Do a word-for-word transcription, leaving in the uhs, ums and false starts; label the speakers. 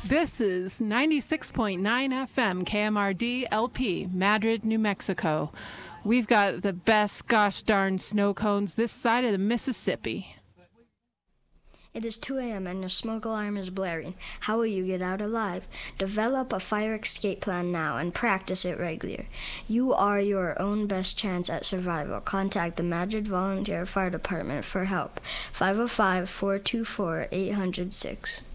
Speaker 1: This is ninety-six point nine F M K M R D L P, Madrid, New Mexico. We've got the best gosh darn snow cones this side of the Mississippi.
Speaker 2: It is two a.m. and your smoke alarm is blaring. How will you get out alive? Develop a fire escape plan now and practice it regular. You are your own best chance at survival. Contact the Madrid Volunteer Fire Department for help. five oh five, four two four, eight oh six.